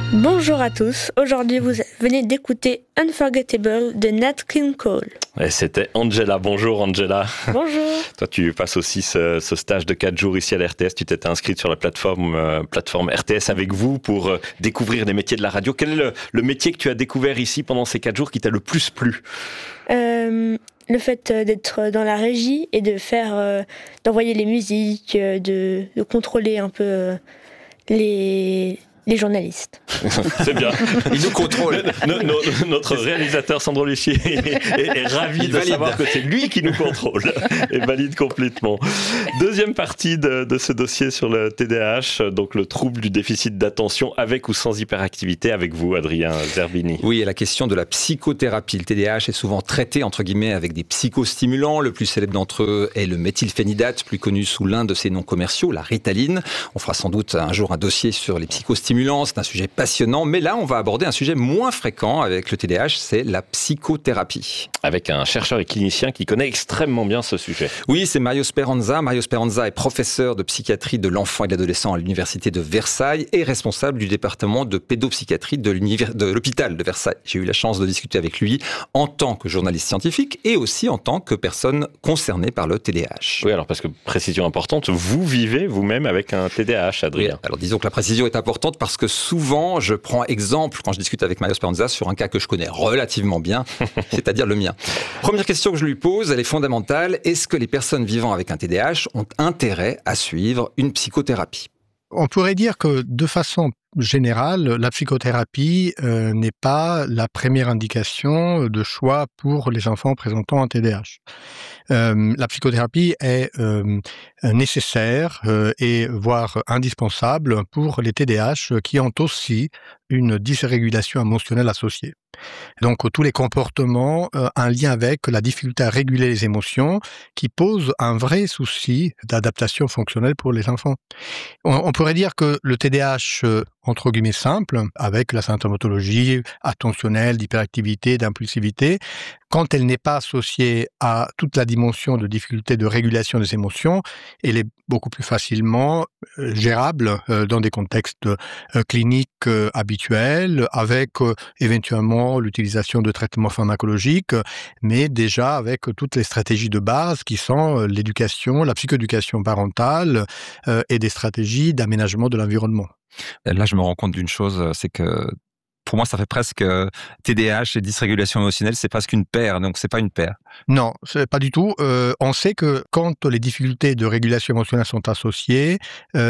Bonjour à tous, aujourd'hui vous venez d'écouter Unforgettable de Nat King Cole. Et c'était Angela. Bonjour Angela. Bonjour. Toi tu passes aussi ce stage de 4 jours ici à la RTS, tu t'étais inscrite sur la plateforme RTS avec vous pour découvrir les métiers de la radio. Quel est le métier que tu as découvert ici pendant ces 4 jours qui t'a le plus plu ? Le fait d'être dans la régie et de faire, d'envoyer les musiques, de contrôler un peu les journalistes. C'est bien. Il nous contrôle. Notre réalisateur Sandro Lucier est ravi de savoir que c'est lui qui nous contrôle et valide complètement. Deuxième partie de ce dossier sur le TDAH, donc le trouble du déficit d'attention avec ou sans hyperactivité, avec vous, Adrien Zerbini. Oui, et la question de la psychothérapie. Le TDAH est souvent traité, entre guillemets, avec des psychostimulants. Le plus célèbre d'entre eux est le méthylphénidate, plus connu sous l'un de ses noms commerciaux, la Ritaline. On fera sans doute un jour un dossier sur les psychostimulants. C'est un sujet passionnant, mais là, on va aborder un sujet moins fréquent avec le TDAH, c'est la psychothérapie. Avec un chercheur et clinicien qui connaît extrêmement bien ce sujet. Oui, c'est Mario Speranza. Mario Speranza est professeur de psychiatrie de l'enfant et de l'adolescent à l'université de Versailles et responsable du département de pédopsychiatrie de l'hôpital de Versailles. J'ai eu la chance de discuter avec lui en tant que journaliste scientifique et aussi en tant que personne concernée par le TDAH. Oui, alors parce que précision importante, vous vivez vous-même avec un TDAH, Adrien. Oui, alors disons que la précision est importante parce que souvent, je prends exemple quand je discute avec Mario Speranza sur un cas que je connais relativement bien, c'est-à-dire le mien. Première question que je lui pose, elle est fondamentale. Est-ce que les personnes vivant avec un TDAH ont intérêt à suivre une psychothérapie ? On pourrait dire que de façon générale, la psychothérapie n'est pas la première indication de choix pour les enfants présentant un TDAH. La psychothérapie est nécessaire et voire indispensable pour les TDAH qui ont aussi une dysrégulation émotionnelle associée. Donc tous les comportements en lien avec la difficulté à réguler les émotions qui posent un vrai souci d'adaptation fonctionnelle pour les enfants. On pourrait dire que le TDAH entre guillemets simple, avec la symptomatologie attentionnelle, d'hyperactivité, d'impulsivité, quand elle n'est pas associée à toute la dimension de difficulté de régulation des émotions, elle est beaucoup plus facilement gérable dans des contextes cliniques habituels, avec éventuellement l'utilisation de traitements pharmacologiques, mais déjà avec toutes les stratégies de base qui sont l'éducation, la psychoéducation parentale et des stratégies d'aménagement de l'environnement. Là, je me rends compte d'une chose, c'est que pour moi, ça fait presque TDAH et dysrégulation émotionnelle, c'est presque une paire, donc c'est pas une paire. Non, c'est pas du tout. On sait que quand les difficultés de régulation émotionnelle sont associées,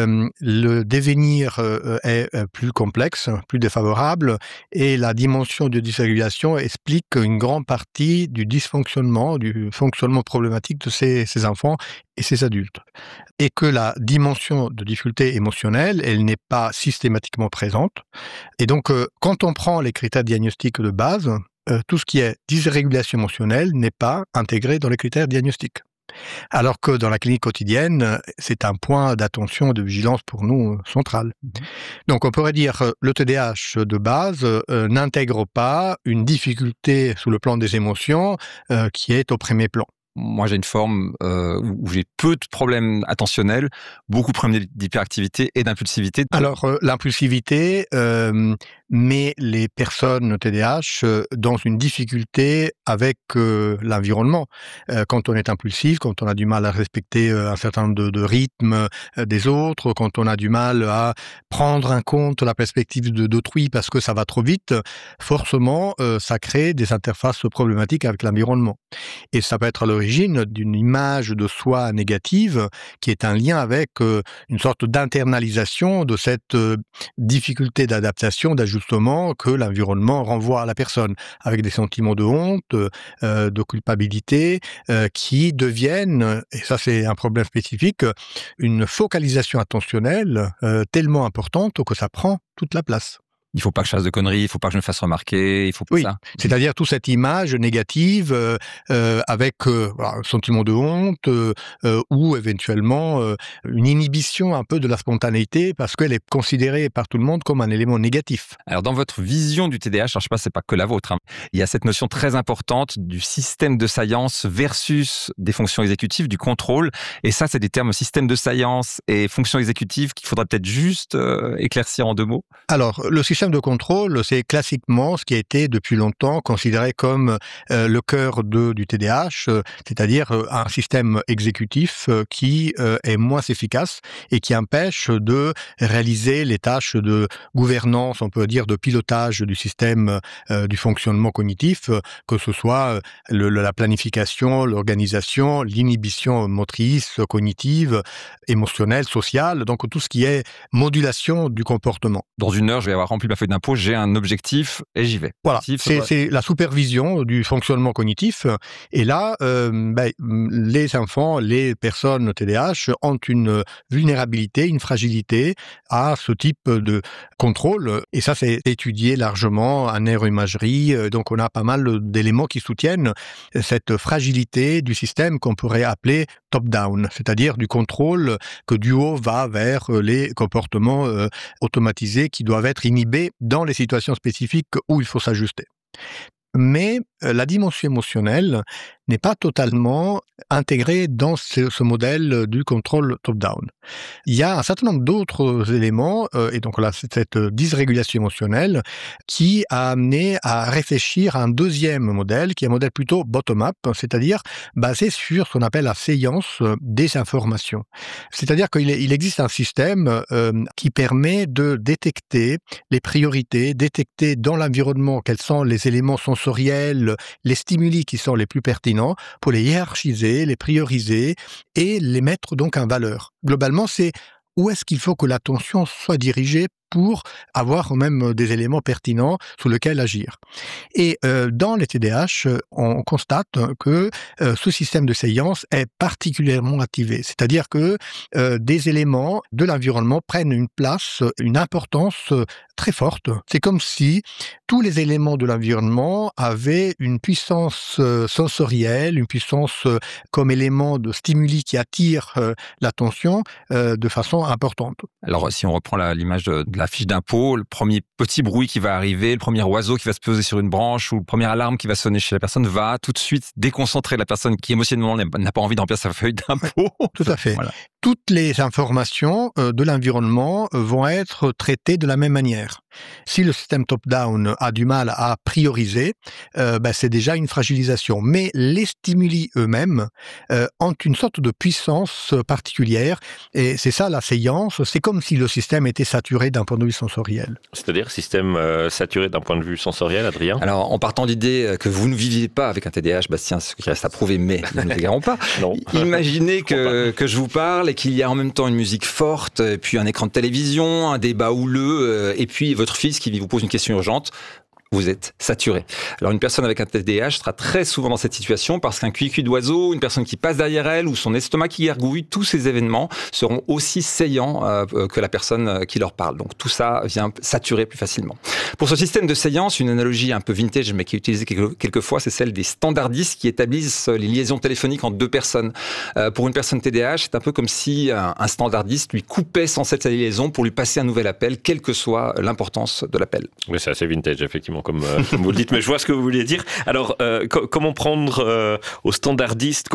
le devenir est plus complexe, plus défavorable, et la dimension de dysrégulation explique une grande partie du dysfonctionnement, du fonctionnement problématique de ces enfants et ces adultes. Et que la dimension de difficulté émotionnelle, elle n'est pas systématiquement présente. Et donc, quand on prend les critères diagnostiques de base, tout ce qui est dysrégulation émotionnelle n'est pas intégré dans les critères diagnostiques. Alors que dans la clinique quotidienne, c'est un point d'attention et de vigilance pour nous central. Donc on pourrait dire que le TDAH de base n'intègre pas une difficulté sous le plan des émotions qui est au premier plan. Moi, j'ai une forme où j'ai peu de problèmes attentionnels, beaucoup de problèmes d'hyperactivité et d'impulsivité. Alors, l'impulsivité met les personnes TDAH dans une difficulté avec l'environnement. Quand on est impulsif, quand on a du mal à respecter un certain nombre de rythmes des autres, quand on a du mal à prendre en compte la perspective d'autrui parce que ça va trop vite, forcément, ça crée des interfaces problématiques avec l'environnement. Et ça peut être à l'origine d'une image de soi négative qui est un lien avec une sorte d'internalisation de cette difficulté d'adaptation, d'ajustement que l'environnement renvoie à la personne, avec des sentiments de honte, de culpabilité, qui deviennent, et ça c'est un problème spécifique, une focalisation attentionnelle tellement importante que ça prend toute la place. Il faut pas que je fasse de conneries, il faut pas que je me fasse remarquer, il faut pas ça. C'est-à-dire toute cette image négative avec un sentiment de honte ou éventuellement une inhibition un peu de la spontanéité parce qu'elle est considérée par tout le monde comme un élément négatif. Alors dans votre vision du TDAH, alors je sais pas, c'est pas que la vôtre, hein, il y a cette notion très importante du système de science versus des fonctions exécutives, du contrôle, et ça c'est des termes système de science et fonction exécutive qu'il faudrait peut-être juste éclaircir en 2 mots. Alors le système système de contrôle, c'est classiquement ce qui a été depuis longtemps considéré comme le cœur du TDAH, c'est-à-dire un système exécutif qui est moins efficace et qui empêche de réaliser les tâches de gouvernance, on peut dire de pilotage du système du fonctionnement cognitif, que ce soit la planification, l'organisation, l'inhibition motrice, cognitive, émotionnelle, sociale, donc tout ce qui est modulation du comportement. Dans une heure, je vais avoir rempli ma feuille d'impôt, j'ai un objectif et j'y vais. Voilà, c'est la supervision du fonctionnement cognitif. Et là, les enfants, les personnes TDAH ont une vulnérabilité, une fragilité à ce type de contrôle. Et ça, c'est étudié largement en neuroimagerie. Donc, on a pas mal d'éléments qui soutiennent cette fragilité du système qu'on pourrait appeler top-down, c'est-à-dire du contrôle que du haut va vers les comportements automatisés qui doivent être inhibés dans les situations spécifiques où il faut s'ajuster. Mais la dimension émotionnelle n'est pas totalement intégrée dans ce modèle du contrôle top-down. Il y a un certain nombre d'autres éléments, et donc là, c'est cette dysrégulation émotionnelle qui a amené à réfléchir à un deuxième modèle, qui est un modèle plutôt bottom-up, c'est-à-dire basé sur ce qu'on appelle la séance des informations. C'est-à-dire qu'il existe un système qui permet de détecter les priorités, détecter dans l'environnement quels sont les éléments sensoriels, les stimuli qui sont les plus pertinents, pour les hiérarchiser, les prioriser et les mettre donc en valeur. Globalement, c'est où est-ce qu'il faut que l'attention soit dirigée pour avoir même des éléments pertinents sur lesquels agir. Et dans les TDAH, on constate que ce système de séance est particulièrement activé. C'est-à-dire que des éléments de l'environnement prennent une place, une importance très forte. C'est comme si tous les éléments de l'environnement avaient une puissance sensorielle, une puissance comme élément de stimuli qui attire l'attention de façon importante. Alors, si on reprend l'image de la fiche d'impôt, le premier petit bruit qui va arriver, le premier oiseau qui va se poser sur une branche ou le premier alarme qui va sonner chez la personne va tout de suite déconcentrer la personne qui émotionnellement n'a pas envie de remplir sa feuille d'impôt. Tout à fait. Voilà. Toutes les informations de l'environnement vont être traitées de la même manière. Si le système top-down a du mal à prioriser, c'est déjà une fragilisation. Mais les stimuli eux-mêmes ont une sorte de puissance particulière. Et c'est ça la séance. C'est comme si le système était saturé d'un point de vue sensoriel. C'est-à-dire système saturé d'un point de vue sensoriel, Adrien ? Alors, en partant d'idée que vous ne viviez pas avec un TDAH, Bastien, ce qui reste à prouver, mais nous ne l'égarons pas. Non. Imaginez que je vous parle et qu'il y a en même temps une musique forte, et puis un écran de télévision, un débat houleux, et puis votre fils qui vous pose une question urgente. Vous êtes saturé. Alors une personne avec un TDAH sera très souvent dans cette situation parce qu'un cuicui d'oiseau, une personne qui passe derrière elle ou son estomac qui gargouille, tous ces événements seront aussi saillants que la personne qui leur parle. Donc tout ça vient saturer plus facilement. Pour ce système de séance, une analogie un peu vintage mais qui est utilisée quelquefois, c'est celle des standardistes qui établissent les liaisons téléphoniques entre deux personnes. Pour une personne TDAH, c'est un peu comme si un standardiste lui coupait sans cesse sa liaison pour lui passer un nouvel appel, quelle que soit l'importance de l'appel. Oui, c'est assez vintage, effectivement. Comme vous le dites, mais je vois ce que vous vouliez dire. Alors, comment apprendre aux standardistes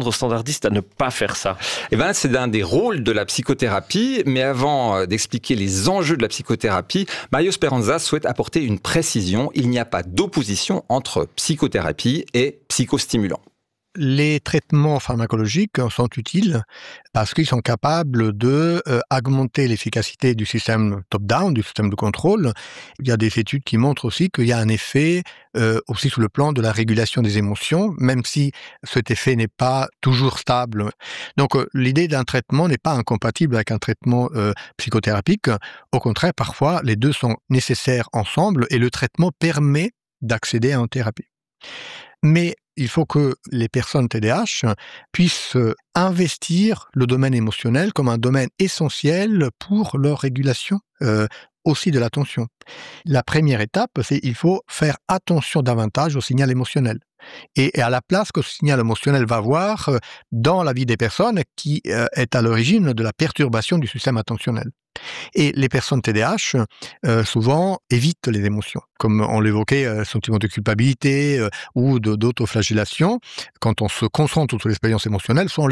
à ne pas faire ça ? Eh ben, c'est un des rôles de la psychothérapie, mais avant d'expliquer les enjeux de la psychothérapie, Mario Speranza souhaite apporter une précision. Il n'y a pas d'opposition entre psychothérapie et psychostimulant. Les traitements pharmacologiques sont utiles parce qu'ils sont capables de augmenter l'efficacité du système top-down, du système de contrôle. Il y a des études qui montrent aussi qu'il y a un effet aussi sur le plan de la régulation des émotions, même si cet effet n'est pas toujours stable. Donc l'idée d'un traitement n'est pas incompatible avec un traitement psychothérapique. Au contraire, parfois, les deux sont nécessaires ensemble et le traitement permet d'accéder à une thérapie. Mais il faut que les personnes TDAH puissent investir le domaine émotionnel comme un domaine essentiel pour leur régulation aussi de l'attention. La première étape, c'est qu'il faut faire attention davantage au signal émotionnel. Et à la place que ce signal émotionnel va avoir dans la vie des personnes qui est à l'origine de la perturbation du système attentionnel. Et les personnes TDAH, souvent, évitent les émotions. Comme on l'évoquait, sentiment de culpabilité ou d'autoflagellation. Quand on se concentre sur l'expérience émotionnelle, soit on l'évite.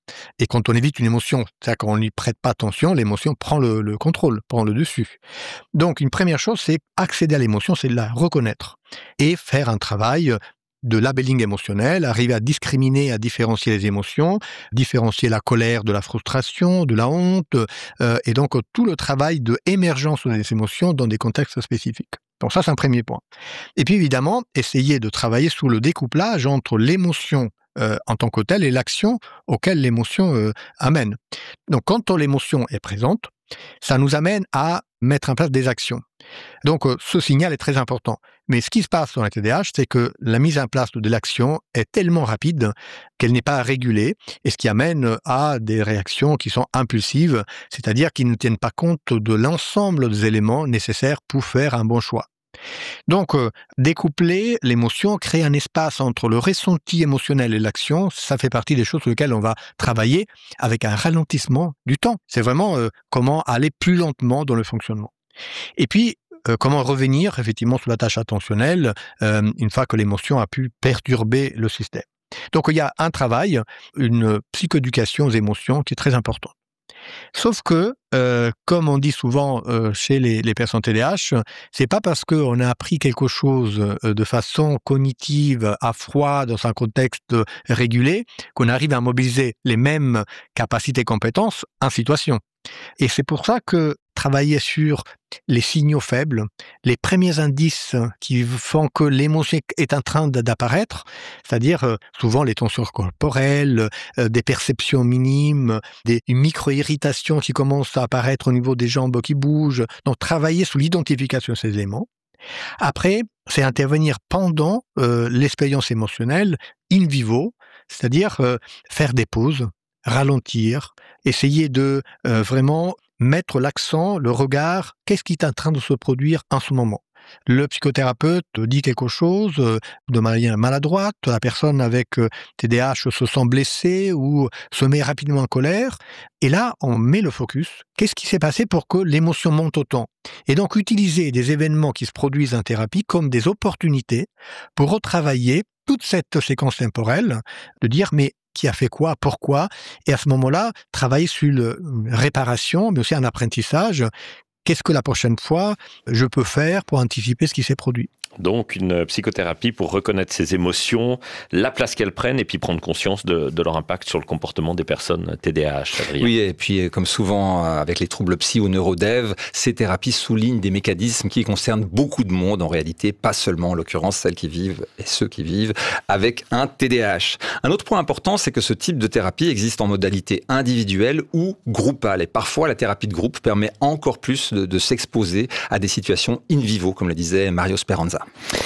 Et quand on évite une émotion, c'est-à-dire qu'on n'y prête pas attention, l'émotion prend le contrôle, prend le dessus. Donc une première chose, c'est accéder à l'émotion, c'est la reconnaître et faire un travail de labelling émotionnel, arriver à discriminer, à différencier les émotions, différencier la colère de la frustration, de la honte, et donc tout le travail de émergence des émotions dans des contextes spécifiques. Donc ça, c'est un premier point. Et puis évidemment, essayer de travailler sous le découplage entre l'émotion en tant que telle et l'action auquel l'émotion amène. Donc quand l'émotion est présente, ça nous amène à mettre en place des actions. Donc ce signal est très important. Mais ce qui se passe dans la TDAH, c'est que la mise en place de l'action est tellement rapide qu'elle n'est pas régulée, et ce qui amène à des réactions qui sont impulsives, c'est-à-dire qui ne tiennent pas compte de l'ensemble des éléments nécessaires pour faire un bon choix. Donc, découpler l'émotion, créer un espace entre le ressenti émotionnel et l'action, ça fait partie des choses sur lesquelles on va travailler avec un ralentissement du temps. C'est vraiment comment aller plus lentement dans le fonctionnement. Et puis, comment revenir effectivement sur la tâche attentionnelle une fois que l'émotion a pu perturber le système. Donc, il y a un travail, une psychoéducation aux émotions qui est très importante. Sauf que, comme on dit souvent chez les personnes TDAH, c'est pas parce qu'on a appris quelque chose de façon cognitive à froid dans un contexte régulé qu'on arrive à mobiliser les mêmes capacités et compétences en situation. Et c'est pour ça que travailler sur les signaux faibles, les premiers indices qui font que l'émotion est en train d'apparaître, c'est-à-dire souvent les tensions corporelles, des perceptions minimes, des micro-irritations qui commencent à apparaître au niveau des jambes qui bougent. Donc travailler sur l'identification de ces éléments. Après, c'est intervenir pendant l'expérience émotionnelle in vivo, c'est-à-dire faire des pauses, ralentir, essayer de vraiment mettre l'accent, le regard, qu'est-ce qui est en train de se produire en ce moment. Le psychothérapeute dit quelque chose de manière maladroite, la personne avec TDAH se sent blessée ou se met rapidement en colère, et là on met le focus, qu'est-ce qui s'est passé pour que l'émotion monte autant? Et donc utiliser des événements qui se produisent en thérapie comme des opportunités pour retravailler toute cette séquence temporelle, de dire mais qui a fait quoi, pourquoi, et à ce moment-là, travailler sur une réparation, mais aussi un apprentissage. Qu'est-ce que la prochaine fois, je peux faire pour anticiper ce qui s'est produit ? Donc une psychothérapie pour reconnaître ses émotions, la place qu'elles prennent et puis prendre conscience de leur impact sur le comportement des personnes TDAH. Adrien. Oui, et puis comme souvent avec les troubles psy ou neurodev, ces thérapies soulignent des mécanismes qui concernent beaucoup de monde en réalité, pas seulement en l'occurrence celles qui vivent et ceux qui vivent avec un TDAH. Un autre point important, c'est que ce type de thérapie existe en modalité individuelle ou groupale. Et parfois, la thérapie de groupe permet encore plus de s'exposer à des situations in vivo, comme le disait Mario Speranza.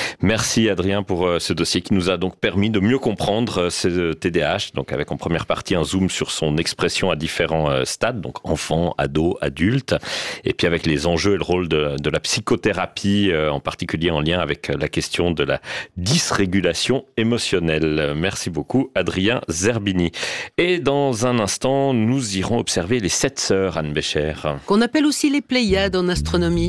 Merci Adrien pour ce dossier qui nous a donc permis de mieux comprendre ce TDAH, donc avec en première partie un zoom sur son expression à différents stades, donc enfant, ado, adulte, et puis avec les enjeux et le rôle de la psychothérapie, en particulier en lien avec la question de la dysrégulation émotionnelle. Merci beaucoup Adrien Zerbini. Et dans un instant, nous irons observer les 7 sœurs, Anne Bécher. Qu'on appelle aussi les Pléiades en astronomie.